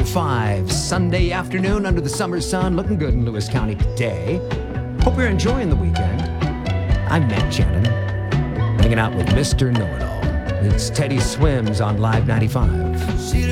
5, Sunday afternoon under the summer sun. Looking good in Lewis County today. Hope you're enjoying the weekend. I'm Matt Shannon, hanging out with Mr. Know-It-All. It's Teddy Swims on Live 95.